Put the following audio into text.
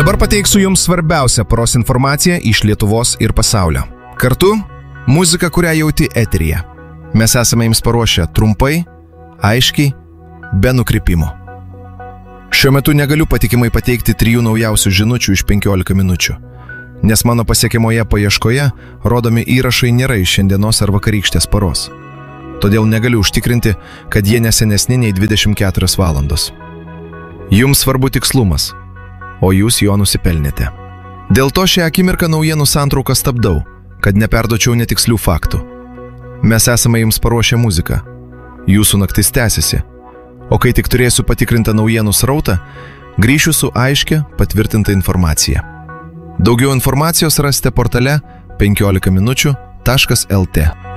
dabar pateiksiu jums svarbiausią paros informaciją iš Lietuvos ir pasaulio. Kartu muzika, kurią jauti eteryje. Mes esame jums paruošę trumpai, aiškiai, be nukrypimų. Šiuo metu negaliu patikimai pateikti 3 naujausių žinučių iš 15 minučių, nes mano pasiekiamoje paieškoje rodomi įrašai nėra iš šiandienos ar vakarykštės paros. Todėl negaliu užtikrinti, kad jie nesenesni nei 24 valandos. Jums svarbu tikslumas, o jūs jo nusipelnėte. Dėl to šią akimirką naujienų santrauką stabdau, kad neperduočiau netikslių faktų. Mes esame jums paruošę muziką. Jūsų naktis tęsiasi. O kai tik turėsiu patikrintą naujienų srautą, grįšiu su aiškia, patvirtinta informacija. Daugiau informacijos rasite portale 15minučių.lt.